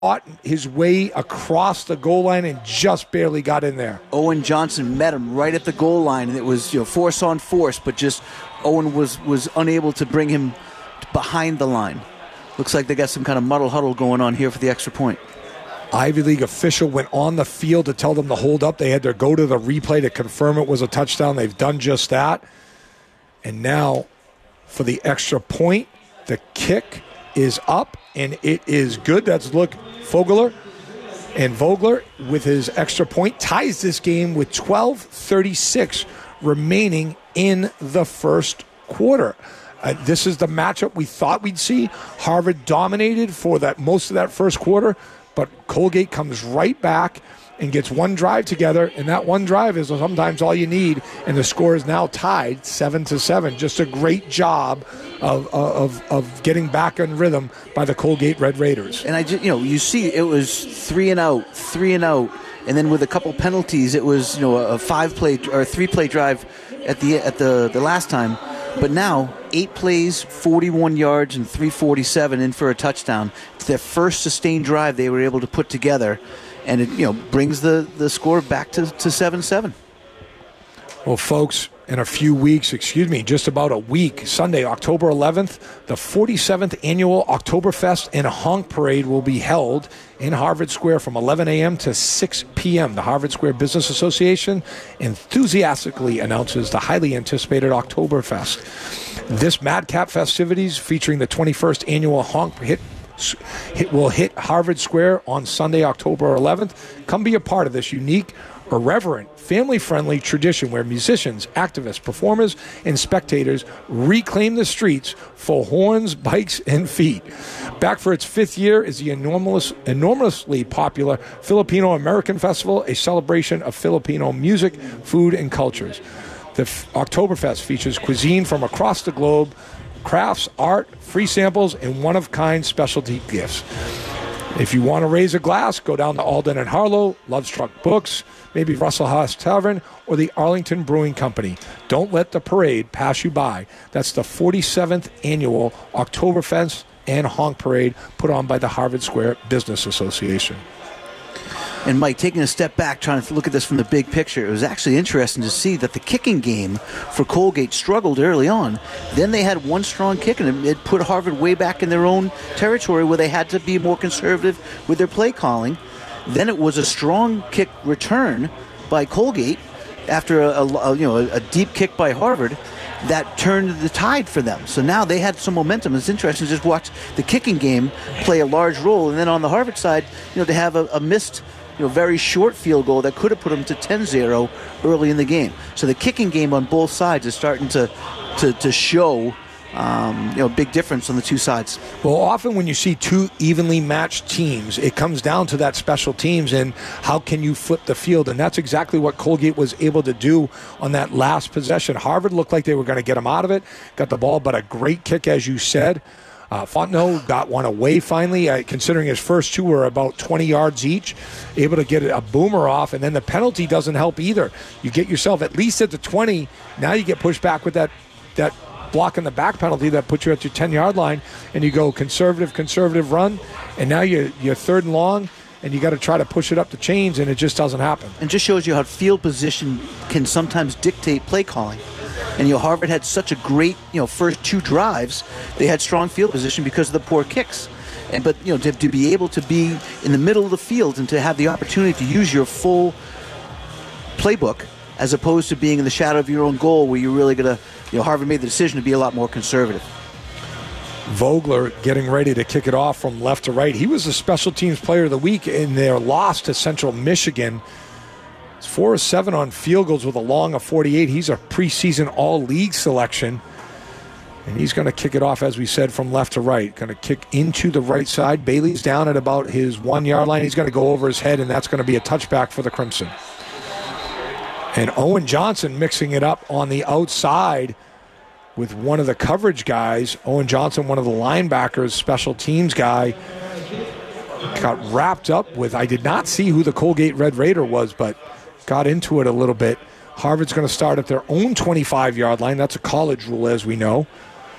fought his way across the goal line and just barely got in there. Owen Johnson met him right at the goal line, and it was force on force, but just Owen was unable to bring him behind the line. Looks like they got some kind of muddle huddle going on here for the extra point. Ivy League official went on the field to tell them to hold up. They had to go to the replay to confirm it was a touchdown. They've done just that. And now for the extra point, the kick is up, and it is good. That's Vogler. And Vogler, with his extra point, ties this game with 12:36 remaining in the first quarter. This is the matchup we thought we'd see. Harvard dominated for most of that first quarter, but Colgate comes right back and gets one drive together, and that one drive is sometimes all you need, and the score is now tied 7-7. Just a great job of getting back in rhythm by the Colgate Red Raiders. And you see it was 3 and out, and then with a couple penalties, it was a 5-play or a 3-play drive at the last time. But now 8 plays, 41 yards, and 347 in for a touchdown. It's their first sustained drive they were able to put together. And it brings the score back to 7-7. Well, folks, in a few weeks, just about a week, Sunday, October 11th, the 47th Annual Oktoberfest and Honk Parade will be held in Harvard Square from 11 a.m. to 6 p.m. The Harvard Square Business Association enthusiastically announces the highly anticipated Oktoberfest. This madcap festivities featuring the 21st Annual Honk will hit Harvard Square on Sunday, October 11th. Come be a part of this unique, irreverent, family-friendly tradition where musicians, activists, performers, and spectators reclaim the streets for horns, bikes, and feet. Back for its 5th year is the enormously popular Filipino American Festival, a celebration of Filipino music, food, and cultures. The Oktoberfest features cuisine from across the globe, crafts, art, free samples, and one-of-kind specialty gifts. If you want to raise a glass, go down to Alden and Harlow, Lovestruck Books, maybe Russell House Tavern, or the Arlington Brewing Company. Don't let the parade pass you by. That's the 47th Annual Oktoberfest and Honk Parade put on by the Harvard Square Business Association. And Mike, taking a step back, trying to look at this from the big picture, it was actually interesting to see that the kicking game for Colgate struggled early on. Then they had one strong kick, and it put Harvard way back in their own territory where they had to be more conservative with their play calling. Then it was a strong kick return by Colgate after a deep kick by Harvard that turned the tide for them. So now they had some momentum. It's interesting to just watch the kicking game play a large role, and then on the Harvard side, to have a missed very short field goal that could have put them to 10-0 early in the game. So the kicking game on both sides is starting to show big difference on the two sides. Well, often when you see two evenly matched teams, it comes down to that special teams and how can you flip the field, and that's exactly what Colgate was able to do on that last possession. Harvard looked like they were going to get them out of it, got the ball, but a great kick, as you said. Fontenot got one away finally, considering his first two were about 20 yards each, able to get a boomer off, and then the penalty doesn't help either. You get yourself at least at the 20, now you get pushed back with that block in the back penalty that puts you at your 10-yard line, and you go conservative run, and now you're 3rd and long, and you got to try to push it up the chains, and it just doesn't happen. And just shows you how field position can sometimes dictate play calling. And Harvard had such a great first 2 drives. They had strong field position because of the poor kicks. But to be able to be in the middle of the field and to have the opportunity to use your full playbook as opposed to being in the shadow of your own goal, where you're really going to Harvard made the decision to be a lot more conservative. Vogler getting ready to kick it off from left to right. He was the special teams player of the week in their loss to Central Michigan. 4 of 7 on field goals with a long of 48. He's a preseason all-league selection. And he's going to kick it off, as we said, from left to right. Going to kick into the right side. Bailey's down at about his 1-yard line. He's going to go over his head, and that's going to be a touchback for the Crimson. And Owen Johnson mixing it up on the outside with one of the coverage guys. Owen Johnson, one of the linebackers, special teams guy, got wrapped up with, I did not see who the Colgate Red Raider was, but got into it a little bit. Harvard's going to start at their own 25-yard line. That's a college rule, as we know.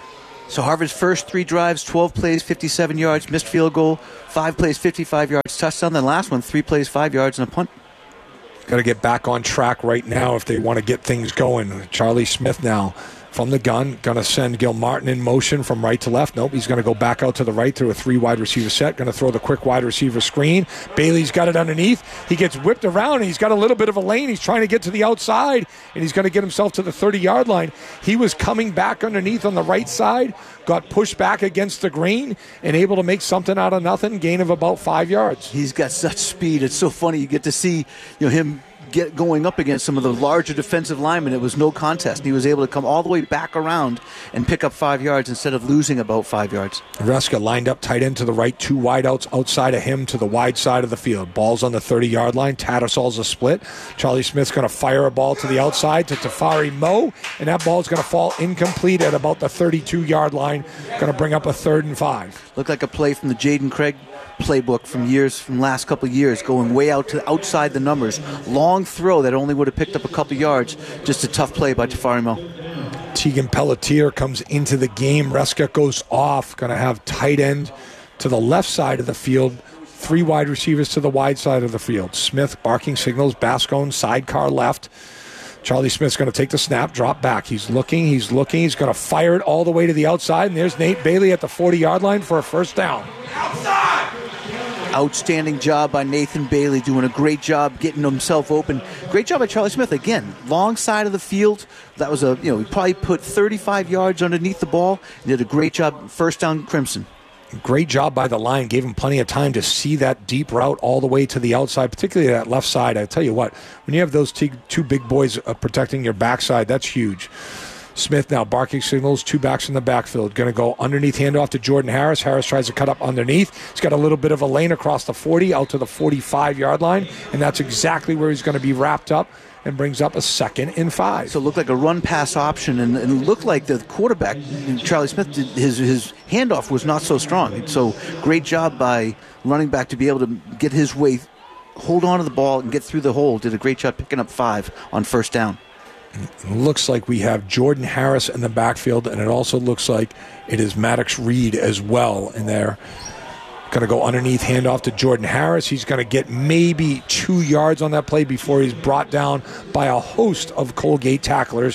So Harvard's first 3 drives, 12 plays, 57 yards, missed field goal, 5 plays, 55 yards, touchdown. Then last one, 3 plays, 5 yards, and a punt. Got to get back on track right now if they want to get things going. Charlie Smith now from the gun, going to send Gil Martin in motion from right to left. Nope, he's going to go back out to the right through a 3 wide receiver set. Going to throw the quick wide receiver screen. Bailey's got it underneath. He gets whipped around, and he's got a little bit of a lane. He's trying to get to the outside, and he's going to get himself to the 30-yard line. He was coming back underneath on the right side, got pushed back against the green, and able to make something out of nothing, gain of about 5 yards. He's got such speed. It's so funny. You get to see him going up against some of the larger defensive linemen. It was no contest. And he was able to come all the way back around and pick up 5 yards instead of losing about 5 yards. Reska lined up tight end to the right, 2 wideouts outside of him to the wide side of the field. Ball's on the 30-yard line. Tattersalls a split. Charlie Smith's going to fire a ball to the outside to Tafari Moe, and that ball's going to fall incomplete at about the 32-yard line. Going to bring up a 3rd and 5. Looked like a play from the Jaden Craig playbook from last couple of years, going way out to outside the numbers. Long throw that only would have picked up a couple yards. Just a tough play by Tafari Moe. Tegan Pelletier comes into the game. Reska goes off. Going to have tight end to the left side of the field. 3 wide receivers to the wide side of the field. Smith barking signals. Bascone sidecar left. Charlie Smith's going to take the snap, drop back. He's looking. He's going to fire it all the way to the outside. And there's Nate Bailey at the 40-yard line for a first down. Outside! Outstanding job by Nathan Bailey, doing a great job getting himself open. Great job by Charlie Smith. Again, long side of the field. That was he probably put 35 yards underneath the ball. He did a great job. First down, Crimson. Great job by the line. Gave him plenty of time to see that deep route all the way to the outside, particularly that left side. I tell you what, when you have those 2 big boys protecting your backside, that's huge. Smith now barking signals, 2 backs in the backfield. Going to go underneath, handoff to Jordan Harris. Harris tries to cut up underneath. He's got a little bit of a lane across the 40 out to the 45-yard line, and that's exactly where he's going to be wrapped up and brings up a 2nd and 5. So it looked like a run-pass option, and it looked like the quarterback, Charlie Smith, his handoff was not so strong. So great job by running back to be able to get his way, hold on to the ball, and get through the hole. Did a great job picking up 5 on first down. It looks like we have Jordan Harris in the backfield, and it also looks like it is Maddox Reed as well in there. Going to go underneath, handoff to Jordan Harris. He's going to get maybe 2 yards on that play before he's brought down by a host of Colgate tacklers.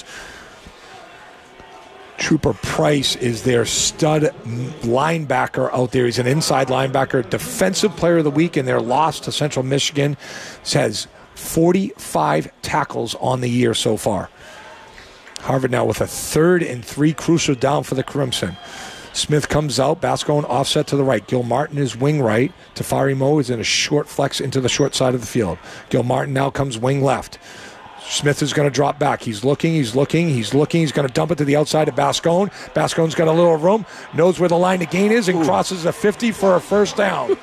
Trooper Price is their stud linebacker out there. He's an inside linebacker, defensive player of the week in their loss to Central Michigan. Says 45 tackles on the year so far. Harvard now with a 3rd and 3, crucial down for the Crimson. Smith comes out, Bascone offset to the right. Gil Martin is wing right. Tafari Moe is in a short flex into the short side of the field. Gil Martin now comes wing left. Smith is going to drop back. He's looking. He's going to dump it to the outside of Bascone. Bascone's got a little room, knows where the line to gain is, and crosses the 50 for a first down.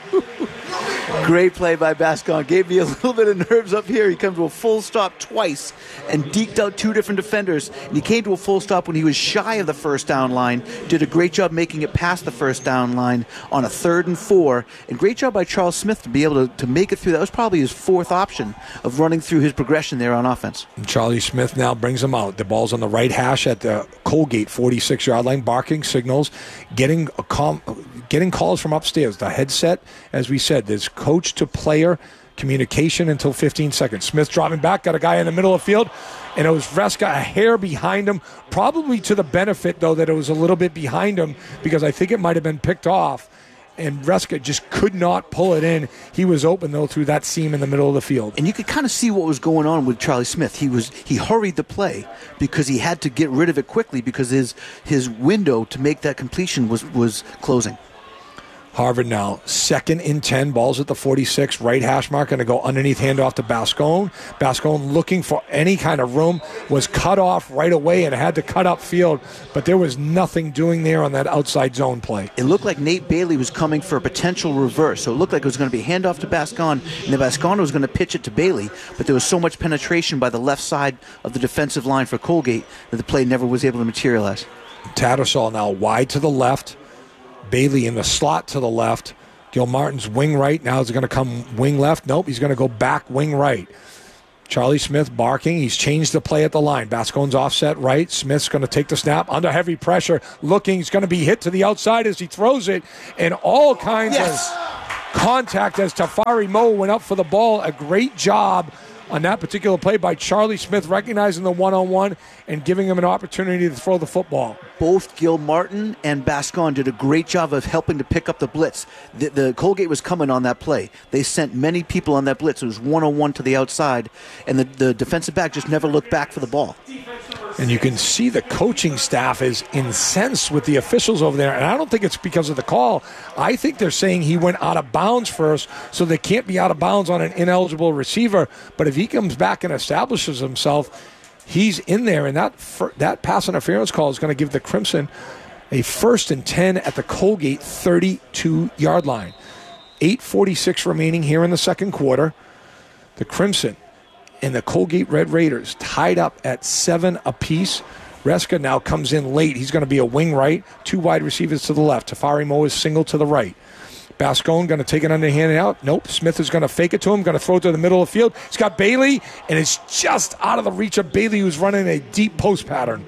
Great play by Bascone. Gave me a little bit of nerves up here. He comes to a full stop twice and deked out 2 different defenders. And he came to a full stop when he was shy of the first down line. Did a great job making it past the first down line on a 3rd and 4. And great job by Charles Smith to be able to make it through. That was probably his 4th option of running through his progression there on offense. And Charlie Smith now brings him out. The ball's on the right hash at the Colgate 46-yard line, barking signals, getting calls from upstairs. The headset, as we said, there's coach to player communication until 15 seconds. Smith dropping back, got a guy in the middle of the field, and it was Reska a hair behind him, probably to the benefit, though, that it was a little bit behind him because I think it might have been picked off, and Reska just could not pull it in. He was open, though, through that seam in the middle of the field. And you could kind of see what was going on with Charlie Smith. He hurried the play because he had to get rid of it quickly because his window to make that completion was closing. Harvard now, 2nd and 10, balls at the 46, right hash mark, going to go underneath, handoff to Bascone. Bascone looking for any kind of room, was cut off right away and had to cut up field, but there was nothing doing there on that outside zone play. It looked like Nate Bailey was coming for a potential reverse, so it looked like it was going to be a handoff to Bascone, and then Bascone was going to pitch it to Bailey, but there was so much penetration by the left side of the defensive line for Colgate that the play never was able to materialize. Tattersall now wide to the left. Bailey in the slot to the left. Gil Martin's wing right. Now is going to come wing left. Nope, he's going to go back wing right. Charlie Smith barking. He's changed the play at the line. Bascone's offset right. Smith's going to take the snap under heavy pressure. Looking, he's going to be hit to the outside as he throws it. And all kinds of contact as Tafari Moe went up for the ball. A great job on that particular play by Charlie Smith, recognizing the one-on-one and giving him an opportunity to throw the football. Both Gil Martin and Bascon did a great job of helping to pick up the blitz. The Colgate was coming on that play. They sent many people on that blitz. It was one-on-one to the outside, and the defensive back just never looked back for the ball. And you can see the coaching staff is incensed with the officials over there. And I don't think it's because of the call. I think they're saying he went out of bounds first, so they can't be out of bounds on an ineligible receiver. But if he comes back and establishes himself, he's in there. And that pass interference call is going to give the Crimson a 1st and 10 at the Colgate 32-yard line. 8:46 remaining here in the second quarter. The Crimson and the Colgate Red Raiders tied up at 7 apiece. Reska now comes in late. He's going to be a wing right. 2 wide receivers to the left. Tafari Moe is single to the right. Bascone going to take it underhand and out. Nope. Smith is going to fake it to him. Going to throw it to the middle of the field. He's got Bailey, and it's just out of the reach of Bailey, who's running a deep post pattern.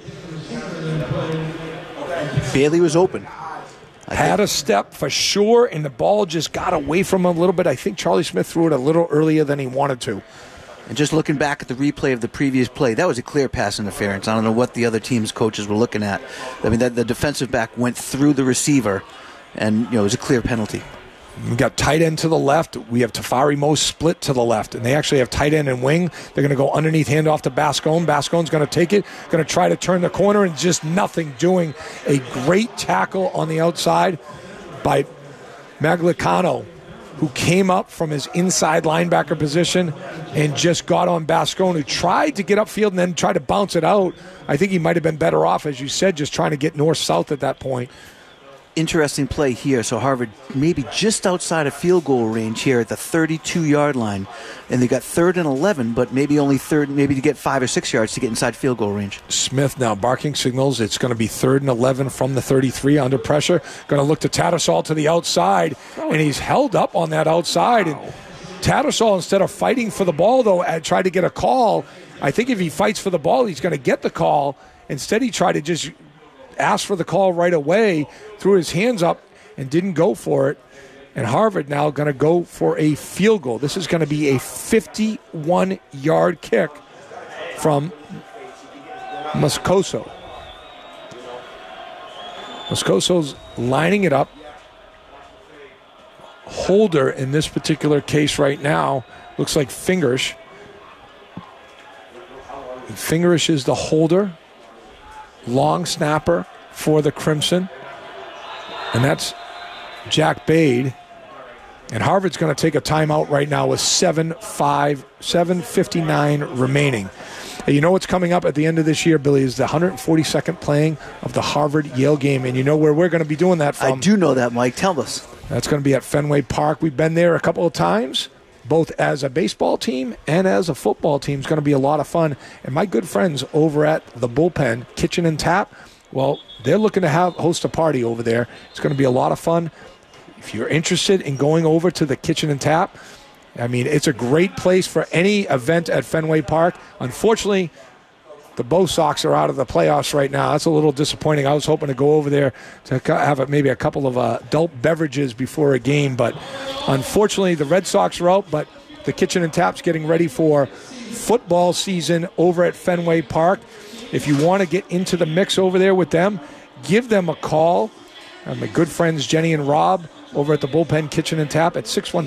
Bailey was open. Had a step for sure, and the ball just got away from him a little bit. I think Charlie Smith threw it a little earlier than he wanted to. And just looking back at the replay of the previous play, that was a clear pass interference. I don't know what the other team's coaches were looking at. I mean, the defensive back went through the receiver, and it was a clear penalty. We got tight end to the left. We have Tafari Moe split to the left, and they actually have tight end and wing. They're going to go underneath, handoff to Bascone. Bascone's going to take it, going to try to turn the corner, and just nothing doing. A great tackle on the outside by Maglicano, who came up from his inside linebacker position and just got on Bascone, who tried to get upfield and then tried to bounce it out. I think he might have been better off, as you said, just trying to get north-south at that point. Interesting play here. So Harvard maybe just outside of field goal range here at the 32-yard line. And they got 3rd and 11, but maybe only maybe to get 5 or 6 yards to get inside field goal range. Smith now barking signals. It's going to be 3rd and 11 from the 33 under pressure. Going to look to Tattersall to the outside, and he's held up on that outside. And Tattersall, instead of fighting for the ball, though, tried to get a call. I think if he fights for the ball, he's going to get the call. Instead, he tried to just asked for the call right away, threw his hands up, and didn't go for it. And Harvard now going to go for a field goal. This is going to be a 51-yard kick from Moscoso. Moscoso's lining it up. Holder in this particular case right now looks like Fingerish. Fingerish is the holder. Long snapper for the Crimson. And that's Jack Bade. And Harvard's going to take a timeout right now with 7:59 remaining. And you know what's coming up at the end of this year, Billy, is the 142nd playing of the Harvard-Yale game. And you know where we're going to be doing that from. I do know that, Mike. Tell us. That's going to be at Fenway Park. We've been there a couple of times, both as a baseball team and as a football team. It's going to be a lot of fun. And my good friends over at the Bullpen, Kitchen and Tap, well, they're looking to host a party over there. It's going to be a lot of fun. If you're interested in going over to the Kitchen and Tap, I mean, it's a great place for any event at Fenway Park. Unfortunately, the Bo Sox are out of the playoffs right now. That's a little disappointing. I was hoping to go over there to have maybe a couple of adult beverages before a game, but unfortunately the Red Sox are out, but the Kitchen and Tap's getting ready for football season over at Fenway Park. If you want to get into the mix over there with them, give them a call. My good friends Jenny and Rob over at the Bullpen Kitchen and Tap at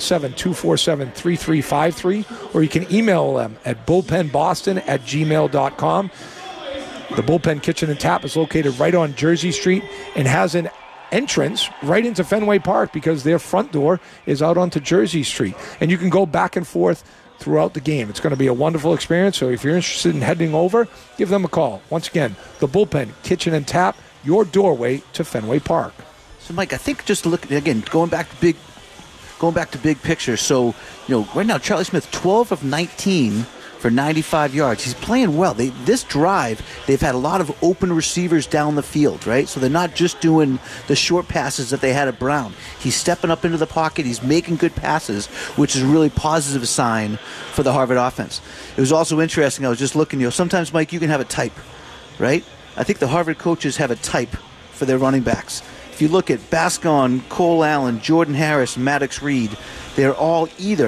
617-247-3353, or you can email them at bullpenboston@gmail.com. The Bullpen Kitchen and Tap is located right on Jersey Street and has an entrance right into Fenway Park because their front door is out onto Jersey Street. And you can go back and forth throughout the game. It's going to be a wonderful experience, so if you're interested in heading over, give them a call. Once again, the Bullpen Kitchen and Tap, your doorway to Fenway Park. So, Mike, I think just to look again, going back to big picture. So, right now, Charlie Smith, 12 of 19 for 95 yards. He's playing well. This drive, they've had a lot of open receivers down the field, right? So they're not just doing the short passes that they had at Brown. He's stepping up into the pocket. He's making good passes, which is a really positive sign for the Harvard offense. It was also interesting. I was just looking, sometimes, Mike, you can have a type, right? I think the Harvard coaches have a type for their running backs. If you look at Bascon, Cole Allen, Jordan Harris, Maddox Reed, they're all either